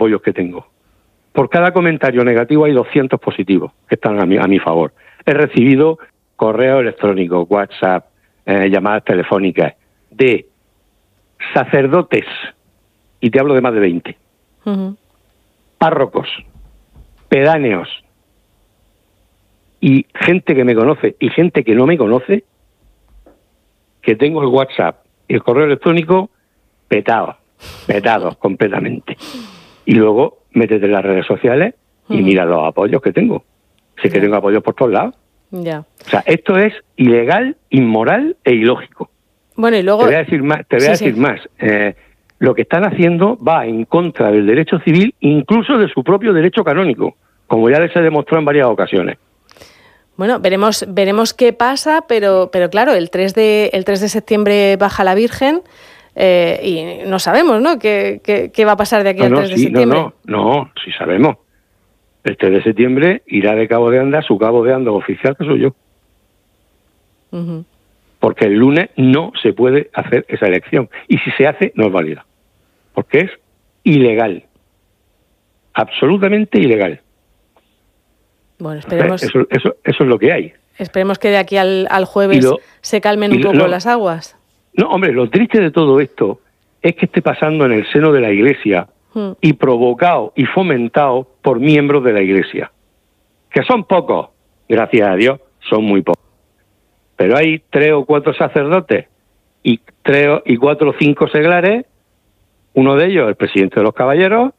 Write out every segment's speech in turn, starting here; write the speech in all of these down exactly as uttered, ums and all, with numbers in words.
apoyos que tengo. Por cada comentario negativo hay doscientos positivos que están a mi, a mi favor. He recibido correos electrónicos, WhatsApp, eh, llamadas telefónicas de sacerdotes, y te hablo de más de veinte, uh-huh. párrocos, pedáneos, y gente que me conoce y gente que no me conoce, que tengo el WhatsApp y el correo electrónico petados, petados completamente. Y luego métete en las redes sociales y uh-huh. mira los apoyos que tengo. Si es que tengo apoyos por todos lados. Ya. O sea, esto es ilegal, inmoral e ilógico. Bueno, y luego... Te voy a decir más. Te voy sí, a decir sí. más. Eh, lo que están haciendo va en contra del derecho civil, incluso de su propio derecho canónico, como ya les he demostrado en varias ocasiones. Bueno, veremos veremos qué pasa, pero pero claro, el tres de el tres de septiembre baja la Virgen eh, y no sabemos, ¿no? ¿Qué, qué, qué va a pasar de aquí no, al no, tres de sí, septiembre? No, no, no, sí sabemos. El tres de septiembre irá de cabo de anda su cabo de anda oficial, que soy yo. Uh-huh. Porque el lunes no se puede hacer esa elección. Y si se hace, no es válida. Porque es ilegal. Absolutamente ilegal. Bueno, esperemos... Eso, eso, eso es lo que hay. Esperemos que de aquí al, al jueves lo, se calmen un poco no, las aguas. No, hombre, lo triste de todo esto es que esté pasando en el seno de la Iglesia hmm. y provocado y fomentado por miembros de la Iglesia. Que son pocos, gracias a Dios, son muy pocos. Pero hay tres o cuatro sacerdotes y tres y cuatro o cinco seglares, uno de ellos el presidente de los caballeros,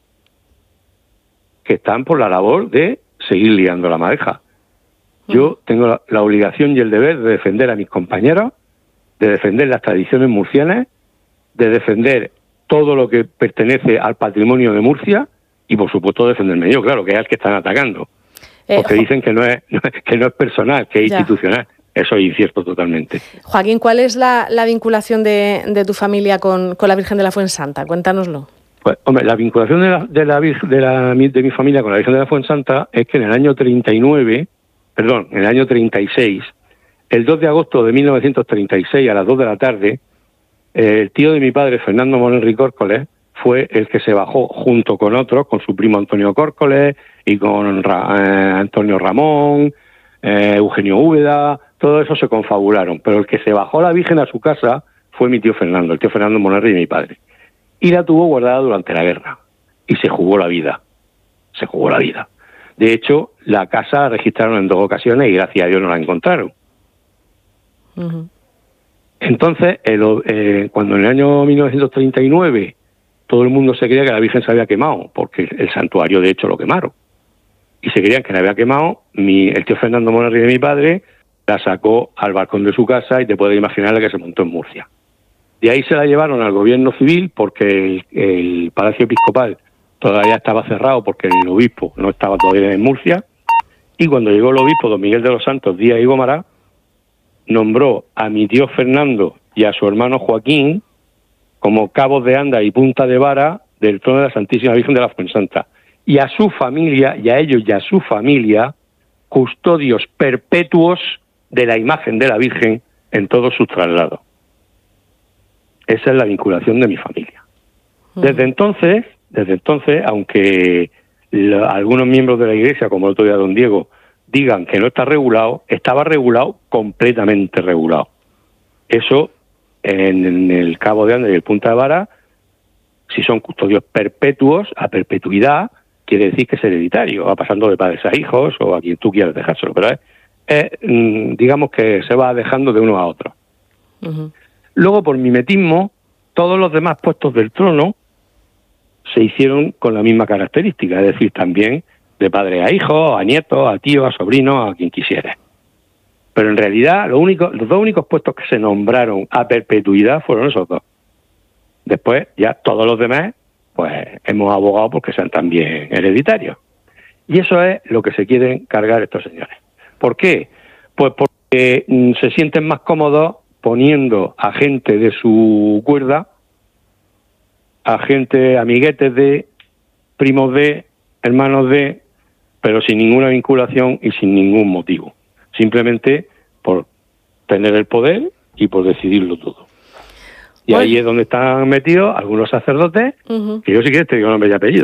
que están por la labor de seguir liando la madeja. Yo tengo la, la obligación y el deber de defender a mis compañeros, de defender las tradiciones murcianas, de defender todo lo que pertenece al patrimonio de Murcia y, por supuesto, defenderme yo, claro, que es el que están atacando. Porque eh, dicen que no es que no es personal, que es ya. institucional. Eso es incierto totalmente. Joaquín, ¿cuál es la, la vinculación de, de tu familia con, con la Virgen de la Fuensanta? Cuéntanoslo. Pues, hombre, la vinculación de la, de la de la de mi familia con la Virgen de la Fuensanta es que en el año treinta y nueve, perdón, en el año treinta y seis, el dos de agosto de mil novecientos treinta y seis a las dos de la tarde, eh, el tío de mi padre, Fernando Monenri Córcoles, fue el que se bajó junto con otros, con su primo Antonio Córcoles y con Ra, eh, Antonio Ramón, eh, Eugenio Úbeda, todo eso se confabularon, pero el que se bajó la Virgen a su casa fue mi tío Fernando, el tío Fernando Monenri y mi padre. Y la tuvo guardada durante la guerra. Y se jugó la vida. Se jugó la vida. De hecho, la casa la registraron en dos ocasiones y gracias a Dios no la encontraron. Uh-huh. Entonces, el, eh, cuando en el año mil novecientos treinta y nueve todo el mundo se creía que la Virgen se había quemado, porque el santuario de hecho lo quemaron. Y se creían que la había quemado, mi, el tío Fernando Monenri de mi padre la sacó al balcón de su casa y te puedes imaginar la que se montó en Murcia. De ahí se la llevaron al gobierno civil porque el, el Palacio Episcopal todavía estaba cerrado porque el obispo no estaba todavía en Murcia. Y cuando llegó el obispo don Miguel de los Santos Díaz y Gómara, nombró a mi tío Fernando y a su hermano Joaquín como cabos de anda y punta de vara del trono de la Santísima Virgen de la Fuensanta. Y a su familia, y a ellos y a su familia, custodios perpetuos de la imagen de la Virgen en todos sus traslados. Esa es la vinculación de mi familia. Desde entonces, desde entonces, aunque la, algunos miembros de la Iglesia, como el otro día don Diego, digan que no está regulado, estaba regulado, completamente regulado. Eso, en, en el Cabo de Anda y el Punta de Vara, si son custodios perpetuos, a perpetuidad, quiere decir que es hereditario, va pasando de padres a hijos o a quien tú quieras dejárselo, pero es, es digamos que se va dejando de uno a otro. Uh-huh. Luego, por mimetismo, todos los demás puestos del trono se hicieron con la misma característica, es decir, también de padre a hijo, a nieto, a tío, a sobrino, a quien quisiera. Pero en realidad, lo único, los dos únicos puestos que se nombraron a perpetuidad fueron esos dos. Después, ya todos los demás, pues hemos abogado porque sean también hereditarios. Y eso es lo que se quieren cargar estos señores. ¿Por qué? Pues porque mm, se sienten más cómodos poniendo a gente de su cuerda, a gente, amiguetes de, primos de, hermanos de, pero sin ninguna vinculación y sin ningún motivo. Simplemente por tener el poder y por decidirlo todo. Y bueno, ahí es donde están metidos algunos sacerdotes, uh-huh. que yo sí que te digo nombre y apellido.